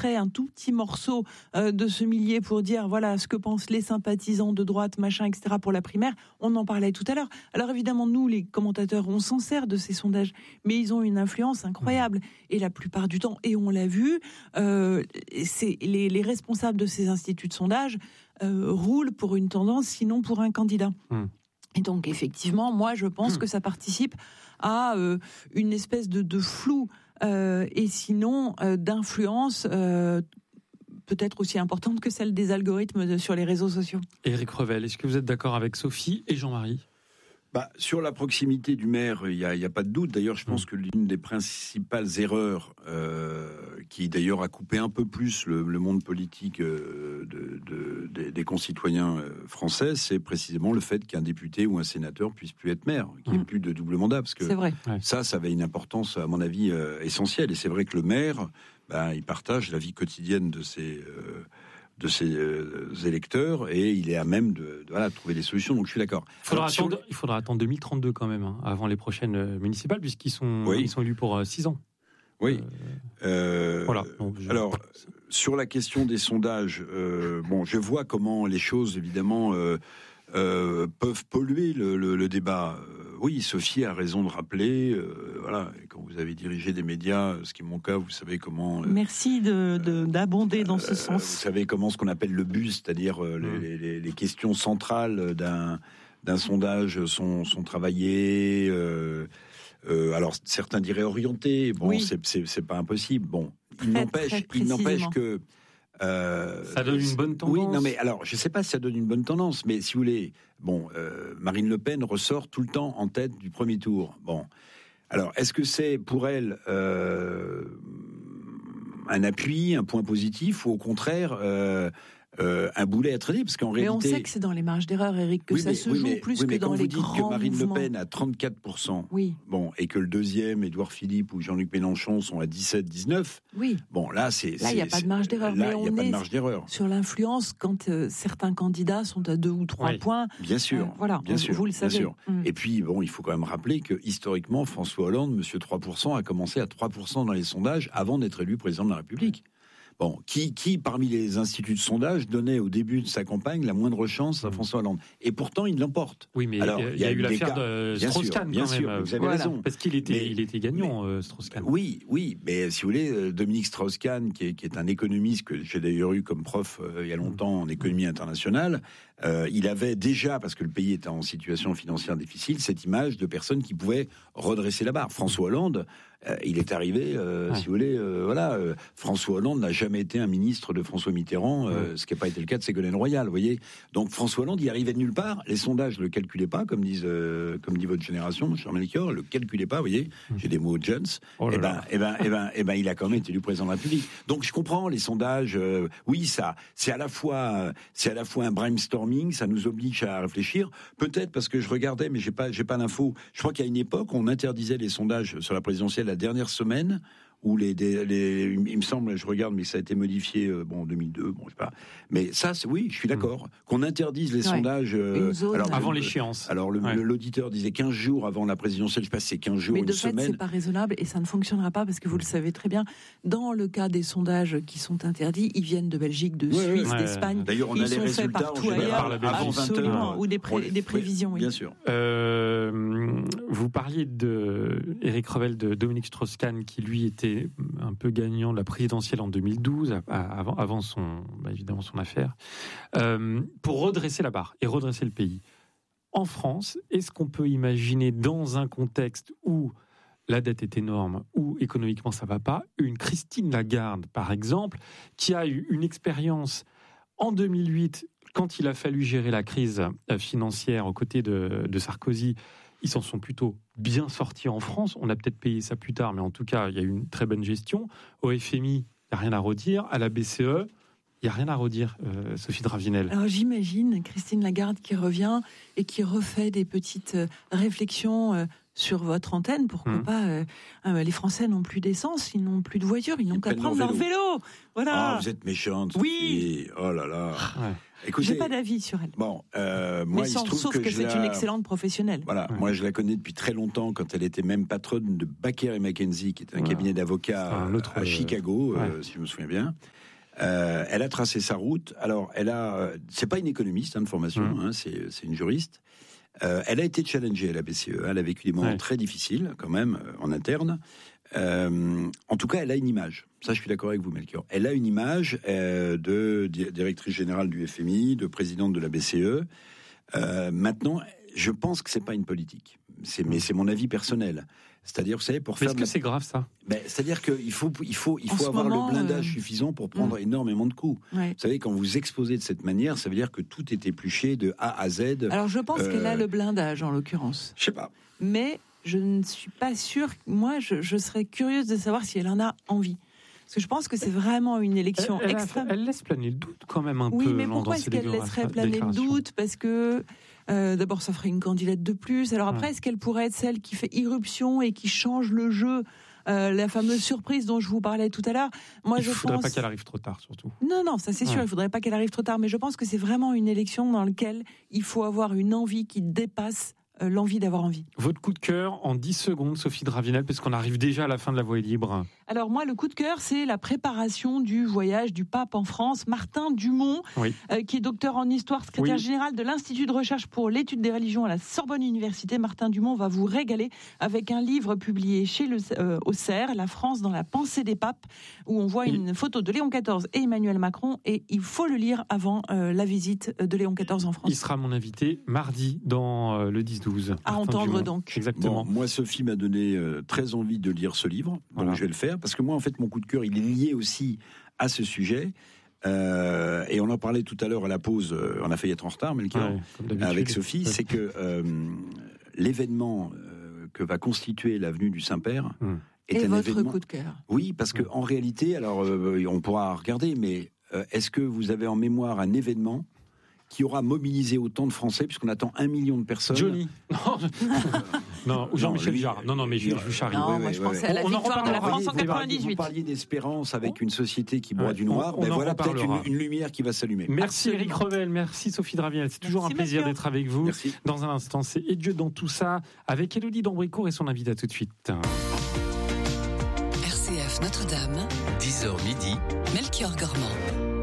extrait, un tout petit morceau de ce millier pour dire voilà ce que pensent les sympathisants de droite, machin, etc. pour la primaire. On en parlait tout à l'heure. Alors évidemment, nous, les commentateurs, on s'en sert de ces sondages, mais ils ont une influence incroyable. Et la plupart du temps, et on l'a vu, c'est les responsables de ces instituts de sondage roulent pour une tendance, sinon pour un candidat. Et donc, effectivement, moi, je pense que ça participe à une espèce de flou et sinon d'influence peut-être aussi importante que celle des algorithmes sur les réseaux sociaux. Éric Revel, est-ce que vous êtes d'accord avec Sophie et Jean-Marie ? Sur la proximité du maire, il y a pas de doute. D'ailleurs, je pense que l'une des principales erreurs qui d'ailleurs a coupé un peu plus le monde politique des concitoyens français, c'est précisément le fait qu'un député ou un sénateur puisse plus être maire, qu'il n'y ait plus de double mandat, parce que c'est vrai. Ça avait une importance, à mon avis, essentielle. Et c'est vrai que le maire, il partage la vie quotidienne de ses électeurs et il est à même de trouver des solutions. Donc je suis d'accord. Il faudra attendre 2032 quand même, avant les prochaines municipales, puisqu'ils sont élus pour 6 ans. Oui. Voilà. Alors, sur la question des sondages, je vois comment les choses, évidemment, peuvent polluer le débat. Oui, Sophie a raison de rappeler, quand vous avez dirigé des médias, ce qui est mon cas, vous savez comment... Merci d'abonder dans ce sens. Vous savez comment ce qu'on appelle le buzz, c'est-à-dire les questions centrales d'un sondage sont travaillées... alors certains diraient orientés, c'est pas impossible. Il n'empêche que... ça donne une bonne tendance. Oui, non mais alors, je sais pas si ça donne une bonne tendance, mais si vous voulez, Marine Le Pen ressort tout le temps en tête du premier tour. Alors, est-ce que c'est pour elle un appui, un point positif, ou au contraire un boulet à traîner, parce qu'en réalité... Mais on sait que c'est dans les marges d'erreur, Éric, que ça se joue plus que dans les grands mouvements. Quand vous dites que Marine Le Pen a 34%, et que le deuxième, Édouard Philippe ou Jean-Luc Mélenchon, sont à 17-19, là, il n'y a pas de marge d'erreur. Là, il n'y a pas de marge d'erreur. Sur l'influence, quand certains candidats sont à 2 ou 3 points... Bien sûr. Vous le savez. Bien sûr. Et puis, il faut quand même rappeler que, historiquement, François Hollande, monsieur 3%, a commencé à 3% dans les sondages avant d'être élu président de la République. Qui parmi les instituts de sondage donnait au début de sa campagne la moindre chance à François Hollande ? Et pourtant, il l'emporte. Oui, mais il y a eu l'affaire de Strauss-Kahn, bien sûr, vous avez raison. Parce qu'il était gagnant, Strauss-Kahn. Oui, mais si vous voulez, Dominique Strauss-Kahn, qui est un économiste que j'ai d'ailleurs eu comme prof il y a longtemps en économie internationale, il avait déjà, parce que le pays était en situation financière difficile, cette image de personnes qui pouvaient redresser la barre. François Hollande, il est arrivé, si vous voulez, François Hollande n'a jamais été un ministre de François Mitterrand, ce qui n'a pas été le cas de Ségolène Royal, vous voyez. Donc François Hollande, il arrivait de nulle part. Les sondages ne le calculaient pas, comme dit votre génération, mon cher Melchior, le calculait pas, vous voyez. J'ai des mots Jones. Il a quand même été élu président de la République. Donc je comprends les sondages. C'est à la fois un brainstorming, ça nous oblige à réfléchir. Peut-être parce que je regardais, mais j'ai pas l'info. Je crois qu'à une époque, on interdisait les sondages sur la présidentielle la dernière semaine, où il me semble, je regarde, mais ça a été modifié en 2002, je sais pas. Mais ça, je suis d'accord. Qu'on interdise les sondages... avant l'échéance. Alors, l'auditeur disait 15 jours avant la présidentielle, je sais pas si c'est 15 jours, une semaine. Mais de fait, c'est pas raisonnable et ça ne fonctionnera pas parce que vous le savez très bien, dans le cas des sondages qui sont interdits, ils viennent de Belgique, de Suisse, d'Espagne. D'ailleurs, on a les résultats partout ailleurs, avant 20h. Ou des prévisions. Bien sûr. Vous parliez Éric Revel de Dominique Strauss-Kahn, qui lui était un peu gagnant de la présidentielle en 2012, avant évidemment son affaire, pour redresser la barre et redresser le pays. En France, est-ce qu'on peut imaginer, dans un contexte où la dette est énorme, où économiquement ça va pas, une Christine Lagarde, par exemple, qui a eu une expérience en 2008, quand il a fallu gérer la crise financière aux côtés de Sarkozy, ils s'en sont plutôt bien sortis en France. On a peut-être payé ça plus tard, mais en tout cas, il y a eu une très bonne gestion. Au FMI, il n'y a rien à redire. À la BCE, il n'y a rien à redire, Sophie Dravinel. Alors j'imagine Christine Lagarde qui revient et qui refait des petites réflexions sur votre antenne, pourquoi pas les Français n'ont plus d'essence, ils n'ont plus de voiture, ils n'ont qu'à prendre leur vélo. Voilà. Vous êtes méchante. Oui. Oh là là. Ouais. Écoutez, j'ai pas d'avis sur elle. Bon, moi, sauf que c'est une excellente professionnelle. Voilà, moi je la connais depuis très longtemps quand elle était même patronne de Baker & McKenzie, qui est un cabinet d'avocats à Chicago, si je me souviens bien. Elle a tracé sa route. Alors, c'est pas une économiste de formation, c'est une juriste. Elle a été challengée à la BCE. Elle a vécu des moments très difficiles, quand même, en interne. En tout cas, elle a une image. Ça, je suis d'accord avec vous, Melchior. Elle a une image de directrice générale du FMI, de présidente de la BCE. Maintenant, je pense que c'est pas une politique. Mais c'est mon avis personnel. C'est-à-dire, vous savez, pour faire. Est-ce que c'est grave ça ? C'est-à-dire qu'il faut avoir le blindage suffisant pour prendre énormément de coups. Ouais. Vous savez, quand vous exposez de cette manière, ça veut dire que tout est épluché de A à Z. Alors, je pense qu'elle a le blindage, en l'occurrence. Je sais pas. Mais je ne suis pas sûre. Moi, je serais curieuse de savoir si elle en a envie. Parce que je pense que c'est vraiment une élection extrême. Elle laisse planer le doute quand même un peu. Oui, mais pourquoi est-ce qu'elle laisserait planer le doute ? Parce que d'abord, ça ferait une candidate de plus. Alors après, est-ce qu'elle pourrait être celle qui fait irruption et qui change le jeu ? La fameuse surprise dont je vous parlais tout à l'heure. Moi, il ne faudrait pas qu'elle arrive trop tard, surtout. Non, ça c'est sûr, il ne faudrait pas qu'elle arrive trop tard. Mais je pense que c'est vraiment une élection dans laquelle il faut avoir une envie qui dépasse l'envie d'avoir envie. Votre coup de cœur en 10 secondes, Sophie Dravinel, parce qu'on arrive déjà à la fin de La Voix est libre. Alors moi, le coup de cœur, c'est la préparation du voyage du pape en France. Martin Dumont, qui est docteur en histoire, secrétaire général de l'Institut de recherche pour l'étude des religions à la Sorbonne Université. Martin Dumont va vous régaler avec un livre publié chez Auxerre, La France dans la pensée des papes, où on voit une photo de Léon XIV et Emmanuel Macron, et il faut le lire avant la visite de Léon XIV en France. Il sera mon invité mardi dans le 10-12. À entendre donc. Exactement. Bon, moi, Sophie m'a donné très envie de lire ce livre, donc je vais le faire, parce que moi, en fait, mon coup de cœur, il est lié aussi à ce sujet. Et on en parlait tout à l'heure à la pause, on a failli être en retard, Melchior, avec Sophie, c'est que l'événement que va constituer l'avenue du Saint-Père est un votre événement. Coup de cœur. Oui, parce qu'en réalité, alors on pourra regarder, mais est-ce que vous avez en mémoire un événement qui aura mobilisé autant de Français, puisqu'on attend 1 million de personnes. Johnny. Non, ou Jean-Michel Jarre. Non, mais je charrie. Non, moi je pensais à la victoire de la France en 98. Vous parliez d'espérance avec une société qui broie du noir. Voilà peut-être une lumière qui va s'allumer. Merci Éric Revel, merci Sophie Dravinel. C'est toujours un plaisir d'être avec vous. Merci. Dans un instant, c'est Et Dieu dans tout ça, avec Élodie d'Ambricourt et son invité. À tout de suite. RCF Notre-Dame, 10h midi, Melchior Gormand.